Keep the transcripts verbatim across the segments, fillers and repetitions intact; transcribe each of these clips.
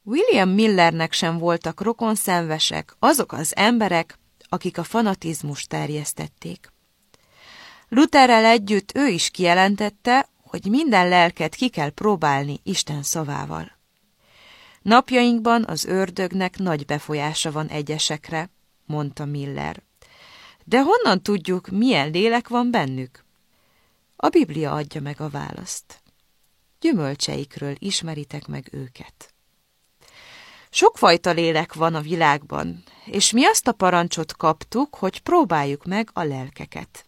William Millernek sem voltak rokonszenvesek azok az emberek, akik a fanatizmust terjesztették. Lutherrel együtt ő is kijelentette, hogy minden lelket ki kell próbálni Isten szavával. Napjainkban az ördögnek nagy befolyása van egyesekre, mondta Miller. De honnan tudjuk, milyen lélek van bennük? A Biblia adja meg a választ. Gyümölcseikről ismeritek meg őket. Sokfajta lélek van a világban, és mi azt a parancsot kaptuk, hogy próbáljuk meg a lelkeket.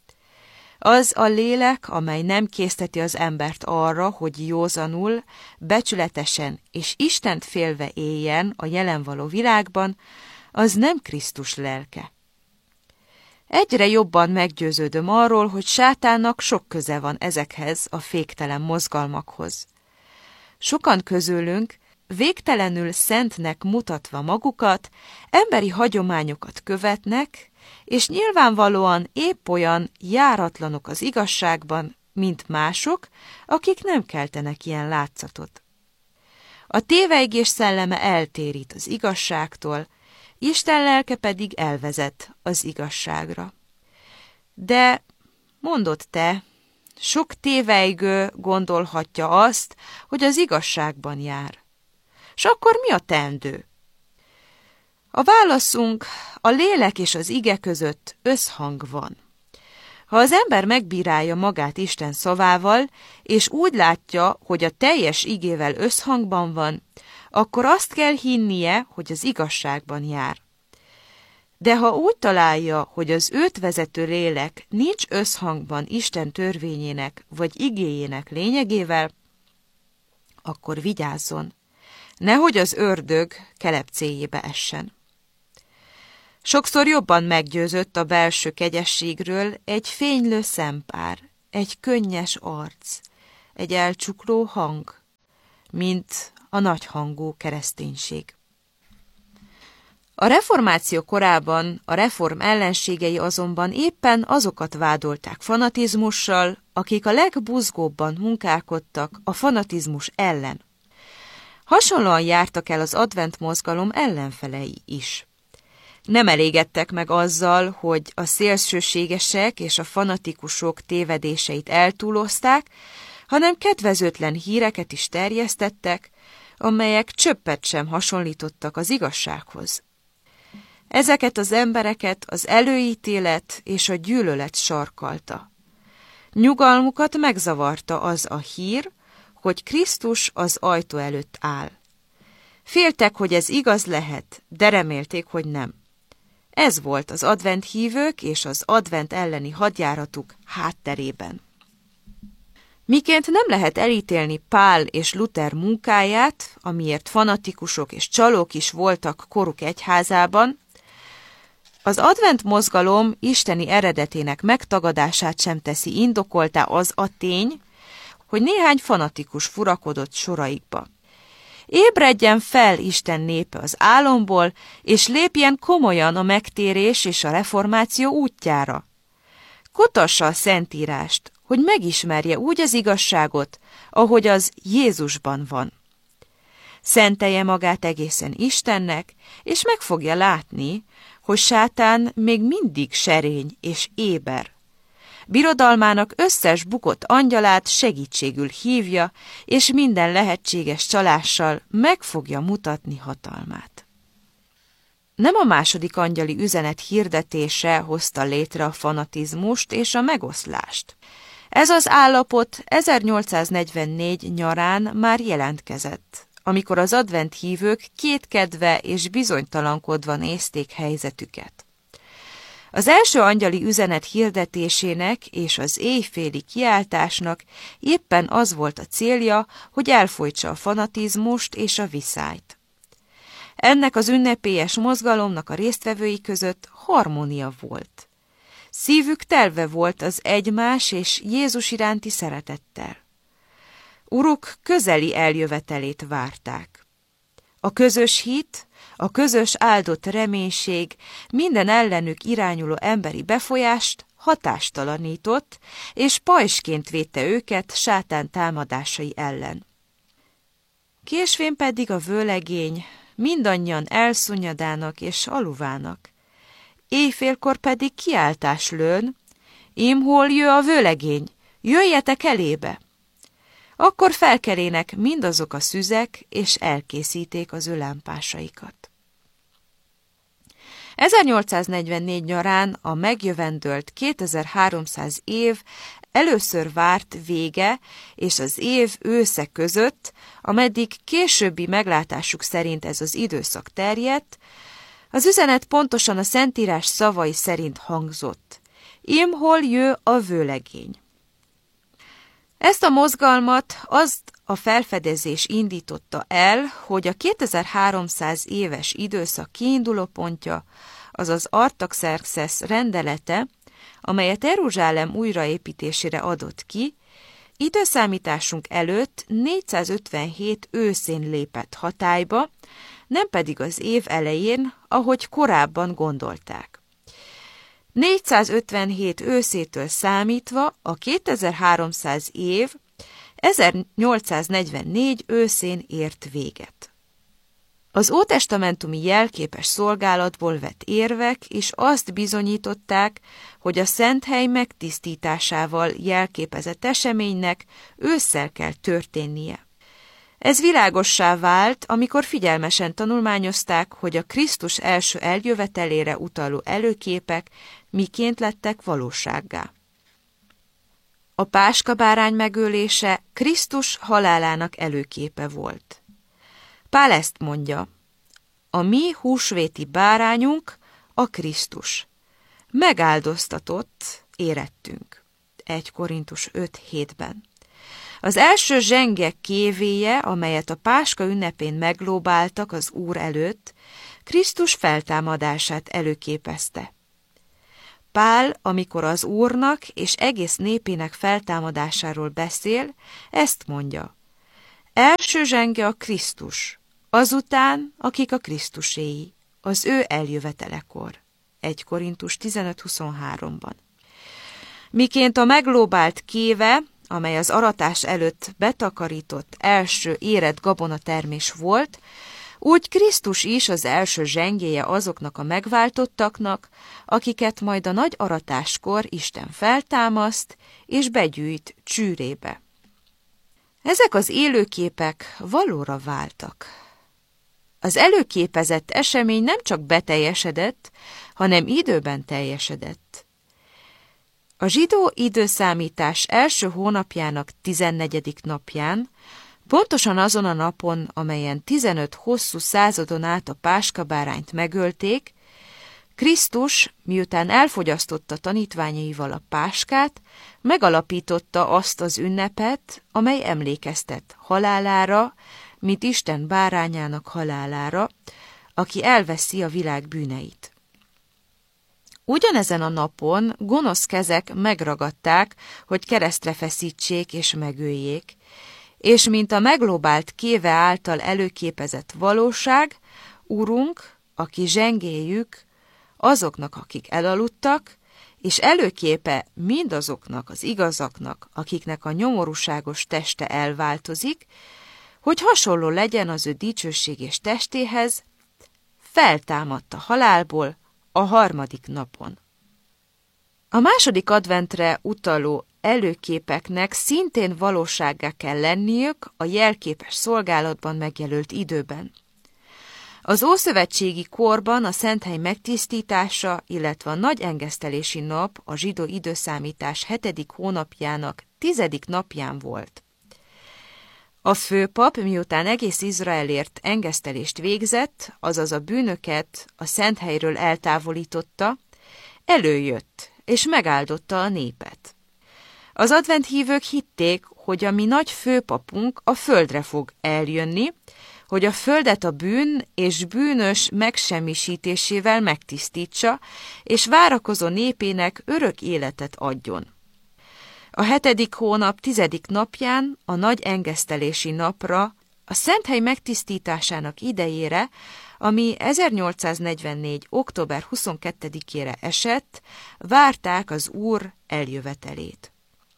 Az a lélek, amely nem készteti az embert arra, hogy józanul, becsületesen és Istent félve éljen a jelenvaló világban, az nem Krisztus lelke. Egyre jobban meggyőződöm arról, hogy sátánnak sok köze van ezekhez a féktelen mozgalmakhoz. Sokan közülünk, végtelenül szentnek mutatva magukat, emberi hagyományokat követnek, és nyilvánvalóan épp olyan járatlanok az igazságban, mint mások, akik nem keltenek ilyen látszatot. A tévejgés szelleme eltérít az igazságtól, Isten lelke pedig elvezet az igazságra. De, mondod te, sok tévejgő gondolhatja azt, hogy az igazságban jár. S akkor mi a teendő? A válaszunk a lélek és az ige között összhang van. Ha az ember megbírálja magát Isten szavával, és úgy látja, hogy a teljes igével összhangban van, akkor azt kell hinnie, hogy az igazságban jár. De ha úgy találja, hogy az őt vezető lélek nincs összhangban Isten törvényének vagy igéjének lényegével, akkor vigyázzon, nehogy az ördög kelepcéjébe essen. Sokszor jobban meggyőzött a belső kegyességről egy fénylő szempár, egy könnyes arc, egy elcsukló hang, mint a nagyhangú kereszténység. A reformáció korában a reform ellenségei azonban éppen azokat vádolták fanatizmussal, akik a legbuzgóbban munkálkodtak a fanatizmus ellen. Hasonlóan jártak el az advent mozgalom ellenfelei is. Nem elégedtek meg azzal, hogy a szélsőségesek és a fanatikusok tévedéseit eltúlozták, hanem kedvezőtlen híreket is terjesztettek, amelyek csöppet sem hasonlítottak az igazsághoz. Ezeket az embereket az előítélet és a gyűlölet sarkalta. Nyugalmukat megzavarta az a hír, hogy Krisztus az ajtó előtt áll. Féltek, hogy ez igaz lehet, de remélték, hogy nem. Ez volt az advent hívők és az advent elleni hadjáratuk hátterében. Miként nem lehet elítélni Pál és Luther munkáját, amiért fanatikusok és csalók is voltak koruk egyházában, az advent mozgalom isteni eredetének megtagadását sem teszi indokoltá az a tény, hogy néhány fanatikus furakodott soraikba. Ébredjen fel Isten népe az álomból, és lépjen komolyan a megtérés és a reformáció útjára. Kutassa a Szentírást, hogy megismerje úgy az igazságot, ahogy az Jézusban van. Szentelje magát egészen Istennek, és meg fogja látni, hogy sátán még mindig serény és éber. Birodalmának összes bukott angyalát segítségül hívja, és minden lehetséges csalással meg fogja mutatni hatalmát. Nem a második angyali üzenet hirdetése hozta létre a fanatizmust és a megoszlást. Ez az állapot ezernyolcszáznegyvennégy nyarán már jelentkezett, amikor az advent hívők kétkedve és bizonytalankodva nézték helyzetüket. Az első angyali üzenet hirdetésének és az éjféli kiáltásnak éppen az volt a célja, hogy elfojtsa a fanatizmust és a viszályt. Ennek az ünnepélyes mozgalomnak a résztvevői között harmónia volt. Szívük telve volt az egymás és Jézus iránti szeretettel. Uruk közeli eljövetelét várták. A közös hit, a közös áldott reménység minden ellenük irányuló emberi befolyást hatástalanított, és pajzsként védte őket sátán támadásai ellen. Késvén pedig a vőlegény mindannyian elszunyadának és aluvának. Éjfélkor pedig kiáltás lőn, ím hol jö a vőlegény, jöjjetek elébe! Akkor felkelének mindazok a szüzek, és elkészíték az ő lámpásaikat. ezernyolcszáznegyvennégy nyarán a megjövendölt kétezer-háromszáz év először várt vége és az év ősze között, ameddig későbbi meglátásuk szerint ez az időszak terjedt, az üzenet pontosan a Szentírás szavai szerint hangzott. Ím hol jö a vőlegény. Ezt a mozgalmat azt a felfedezés indította el, hogy a kétezer-háromszáz éves időszak kiindulópontja, azaz Artaxerxesz rendelete, amelyet Jeruzsálem újraépítésére adott ki, időszámításunk előtt négyszázötvenhét őszén lépett hatályba, nem pedig az év elején, ahogy korábban gondolták. négyszázötvenhét őszétől számítva a kétezer-háromszáz év ezernyolcszáznegyvennégy őszén ért véget. Az ótestamentumi jelképes szolgálatból vett érvek is azt bizonyították, hogy a Szenthely megtisztításával jelképezett eseménynek ősszel kell történnie. Ez világossá vált, amikor figyelmesen tanulmányozták, hogy a Krisztus első eljövetelére utaló előképek miként lettek valósággá. A páskabárány megölése Krisztus halálának előképe volt. Pál ezt mondja, a mi húsvéti bárányunk a Krisztus. Megáldoztatott érettünk. egy Korintus öt hétben. Az első zsenge kévéje, amelyet a Páska ünnepén meglóbáltak az Úr előtt, Krisztus feltámadását előképezte. Pál, amikor az Úrnak és egész népének feltámadásáról beszél, ezt mondja. Első zsenge a Krisztus, azután, akik a Krisztuséi, az ő eljövetelekor. egy Korintus tizenöt huszonháromban. Miként a meglóbált kéve, amely az aratás előtt betakarított első érett gabonatermés volt, úgy Krisztus is az első zsengéje azoknak a megváltottaknak, akiket majd a nagy aratáskor Isten feltámaszt és begyűjt csűrébe. Ezek az élőképek valóra váltak. Az előképezett esemény nem csak beteljesedett, hanem időben teljesedett. A zsidó időszámítás első hónapjának tizennegyedik napján, pontosan azon a napon, amelyen tizenöt hosszú századon át a páskabárányt megölték, Krisztus, miután elfogyasztotta tanítványaival a páskát, megalapította azt az ünnepet, amely emlékeztet halálára, mint Isten bárányának halálára, aki elveszi a világ bűneit. Ugyanezen a napon gonosz kezek megragadták, hogy keresztre feszítsék és megöljék, és mint a meglóbált kéve által előképezett valóság, Urunk, aki zsengéjük, azoknak, akik elaludtak, és előképe mindazoknak az igazaknak, akiknek a nyomorúságos teste elváltozik, hogy hasonló legyen az ő dicsőséges testéhez, feltámadt a halálból a harmadik napon. A második adventre utaló előképeknek szintén valósággá kell lenniük a jelképes szolgálatban megjelölt időben. Az ószövetségi korban a Szenthely megtisztítása, illetve a nagy engesztelési nap a zsidó időszámítás hetedik hónapjának tizedik napján volt. A főpap, miután egész Izraelért engesztelést végzett, azaz a bűnöket a Szenthelyről eltávolította, előjött és megáldotta a népet. Az adventhívők hitték, hogy a mi nagy főpapunk a földre fog eljönni, hogy a földet a bűn és bűnös megsemmisítésével megtisztítsa, és várakozó népének örök életet adjon. A hetedik hónap tizedik napján, a nagy engesztelési napra, a Szenthely megtisztításának idejére, ami ezernyolcszáznegyvennégy. október huszonkettedikére esett, várták az Úr eljövetelét.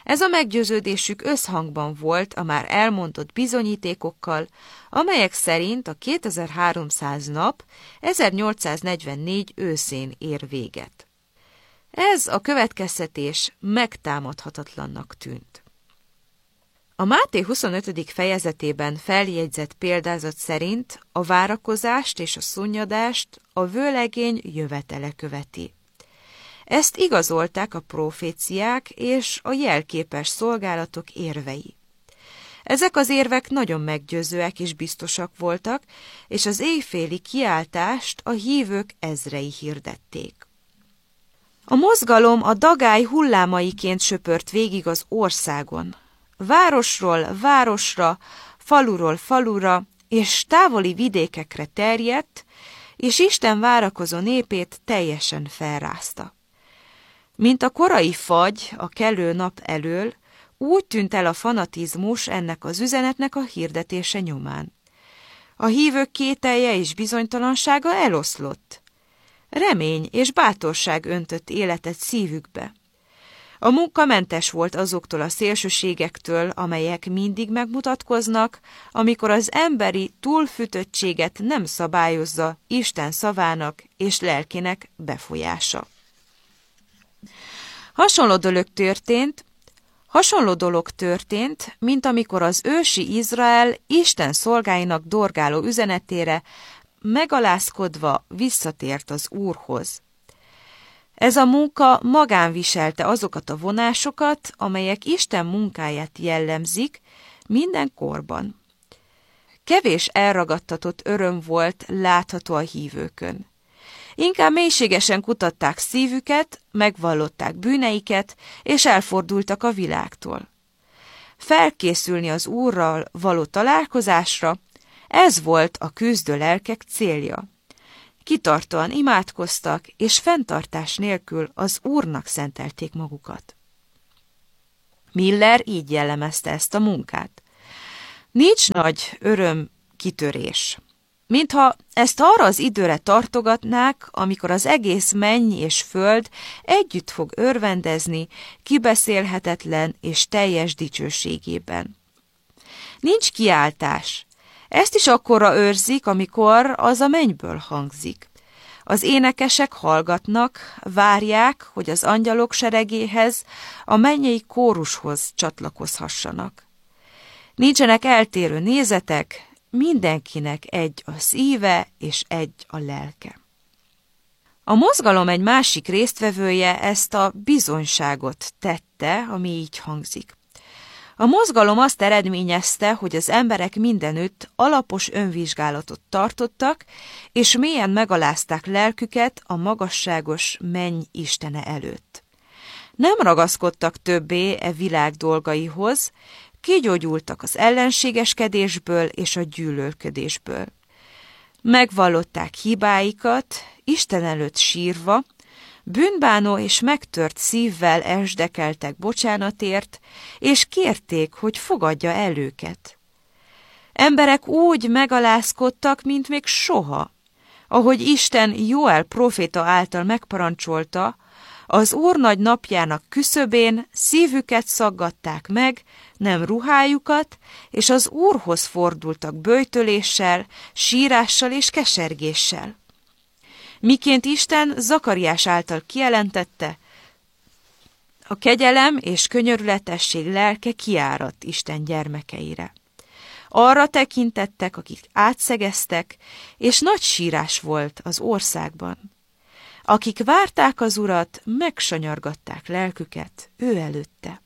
Ez a meggyőződésük összhangban volt a már elmondott bizonyítékokkal, amelyek szerint a kétezer-háromszáz nap ezernyolcszáznegyvennégy őszén ér véget. Ez a következtetés megtámadhatatlannak tűnt. A Máté huszonötödik fejezetében feljegyzett példázat szerint a várakozást és a szunnyadást a vőlegény jövetele követi. Ezt igazolták a proféciák és a jelképes szolgálatok érvei. Ezek az érvek nagyon meggyőzőek és biztosak voltak, és az éjféli kiáltást a hívők ezrei hirdették. A mozgalom a dagály hullámaiként söpört végig az országon. Városról városra, faluról falura és távoli vidékekre terjedt, és Isten várakozó népét teljesen felrázta. Mint a korai fagy a kelő nap elől, úgy tűnt el a fanatizmus ennek az üzenetnek a hirdetése nyomán. A hívők kételje és bizonytalansága eloszlott. Remény és bátorság öntött életet szívükbe. A munka mentes volt azoktól a szélsőségektől, amelyek mindig megmutatkoznak, amikor az emberi túlfűtöttséget nem szabályozza Isten szavának és lelkének befolyása. Hasonló dolog történt, hasonló dolog történt, mint amikor az ősi Izrael Isten szolgáinak dorgáló üzenetére megalázkodva visszatért az Úrhoz. Ez a munka magán viselte azokat a vonásokat, amelyek Isten munkáját jellemzik minden korban. Kevés elragadtatott öröm volt látható a hívőkön. Inkább mélységesen kutatták szívüket, megvallották bűneiket, és elfordultak a világtól. Felkészülni az Úrral való találkozásra, ez volt a küzdő lelkek célja. Kitartóan imádkoztak, és fenntartás nélkül az Úrnak szentelték magukat. Miller így jellemezte ezt a munkát. Nincs nagy öröm kitörés. Mintha ezt arra az időre tartogatnák, amikor az egész menny és föld együtt fog örvendezni, kibeszélhetetlen és teljes dicsőségében. Nincs kiáltás. Ezt is akkorra őrzik, amikor az a mennyből hangzik. Az énekesek hallgatnak, várják, hogy az angyalok seregéhez, a mennyei kórushoz csatlakozhassanak. Nincsenek eltérő nézetek, mindenkinek egy a szíve és egy a lelke. A mozgalom egy másik résztvevője ezt a bizonyságot tette, ami így hangzik. A mozgalom azt eredményezte, hogy az emberek mindenütt alapos önvizsgálatot tartottak, és mélyen megalázták lelküket a magasságos menny istene előtt. Nem ragaszkodtak többé e világ dolgaihoz, kigyógyultak az ellenségeskedésből és a gyűlölködésből. Megvallották hibáikat, Isten előtt sírva, bűnbánó és megtört szívvel esdekeltek bocsánatért, és kérték, hogy fogadja el őket. Emberek úgy megalázkodtak, mint még soha. Ahogy Isten Jóel próféta által megparancsolta, az Úr nagy napjának küszöbén szívüket szaggatták meg, nem ruhájukat, és az Úrhoz fordultak böjtöléssel, sírással és kesergéssel. Miként Isten Zakariás által kijelentette, a kegyelem és könyörületesség lelke kiáradt Isten gyermekeire. Arra tekintettek, akik átszegeztek, és nagy sírás volt az országban. Akik várták az Urat, megsanyargatták lelküket ő előtte.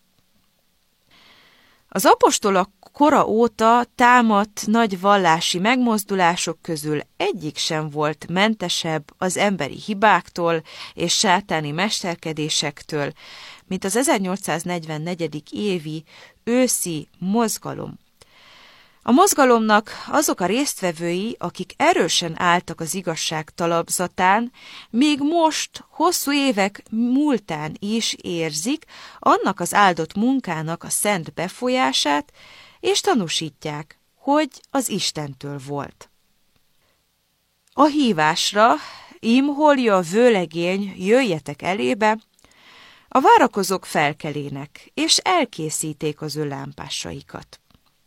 Az apostolok kora óta támadt nagy vallási megmozdulások közül egyik sem volt mentesebb az emberi hibáktól és sátáni mesterkedésektől, mint az ezernyolcszáznegyvennegyedik évi őszi mozgalom. A mozgalomnak azok a résztvevői, akik erősen álltak az igazság talapzatán, még most, hosszú évek múltán is érzik annak az áldott munkának a szent befolyását, és tanúsítják, hogy az Istentől volt. A hívásra, im holja a vőlegény, jöjjetek elébe, A várakozók felkelének, és elkészíték az ő lámpásaikat.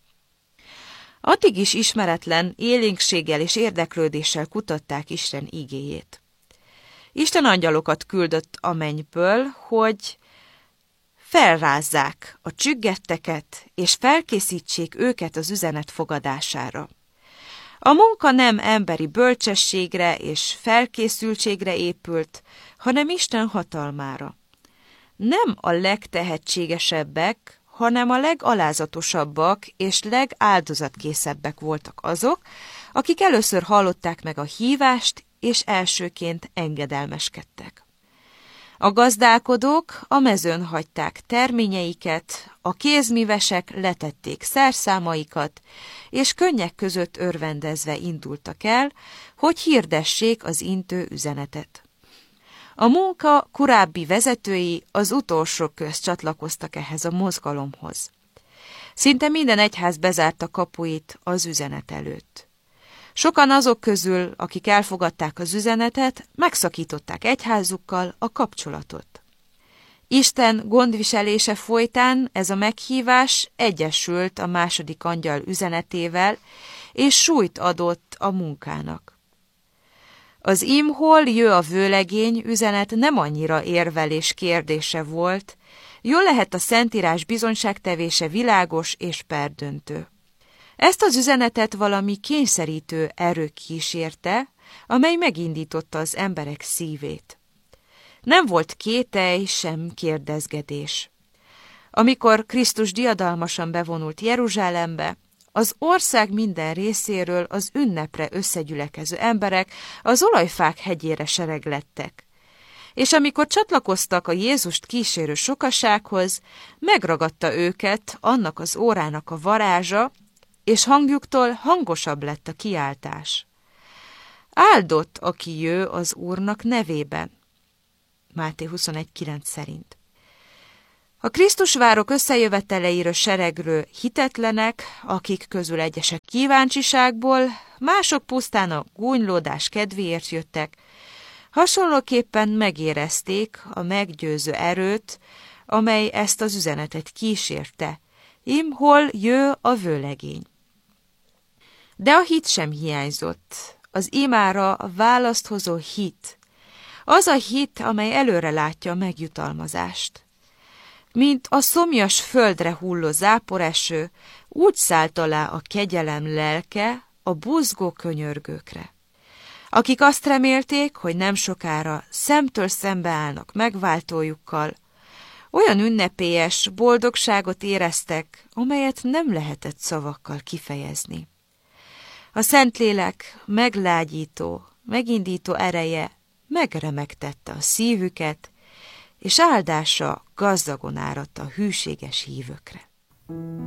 Addig is ismeretlen élénkséggel és érdeklődéssel kutatták Isten igéjét. Isten angyalokat küldött a mennyből, hogy felrázzák a csüggetteket, és felkészítsék őket az üzenet fogadására. A munka nem emberi bölcsességre és felkészültségre épült, hanem Isten hatalmára. Nem a legtehetségesebbek, hanem a legalázatosabbak és legáldozatkészebb voltak azok, akik először hallották meg a hívást, és elsőként engedelmeskedtek. A gazdálkodók a mezőn hagyták terményeiket, a kézművesek letették szerszámaikat, és könnyek között örvendezve indultak el, hogy hirdessék az intő üzenetet. A munka korábbi vezetői az utolsók közt csatlakoztak ehhez a mozgalomhoz. Szinte minden egyház bezárta kapuit az üzenet előtt. Sokan azok közül, akik elfogadták az üzenetet, megszakították egyházukkal a kapcsolatot. Isten gondviselése folytán ez a meghívás egyesült a második angyal üzenetével, és súlyt adott a munkának. Az imhol jö a vőlegény üzenet nem annyira érvelés kérdése volt, jól lehet a Szentírás bizonyságtevése világos és perdöntő. Ezt az üzenetet valami kényszerítő erő kísérte, amely megindította az emberek szívét. Nem volt kételj, sem kérdezgedés. Amikor Krisztus diadalmasan bevonult Jeruzsálembe, az ország minden részéről az ünnepre összegyülekező emberek az olajfák hegyére sereglettek. És amikor csatlakoztak a Jézust kísérő sokasághoz, megragadta őket annak az órának a varázsa, és hangjuktól hangosabb lett a kiáltás. Áldott, aki jő az Úrnak nevében. Máté huszonegy kilenc szerint. A Krisztusvárok összejöveteleiről seregről hitetlenek, akik közül egyesek kíváncsiságból, mások pusztán a gúnylódás kedvéért jöttek, hasonlóképpen megérezték a meggyőző erőt, amely ezt az üzenetet kísérte. Imhol jő a vőlegény. De a hit sem hiányzott. Az imára a választ hozó hit. Az a hit, amely előre látja a megjutalmazást. Mint a szomjas földre hulló záporeső, úgy szállt alá a kegyelem lelke a buzgó könyörgőkre. Akik azt remélték, hogy nem sokára szemtől szembe állnak megváltójukkal, olyan ünnepélyes boldogságot éreztek, amelyet nem lehetett szavakkal kifejezni. A Szentlélek meglágyító, megindító ereje megremegtette a szívüket, és áldása gazdagon áradt a hűséges hívőkre.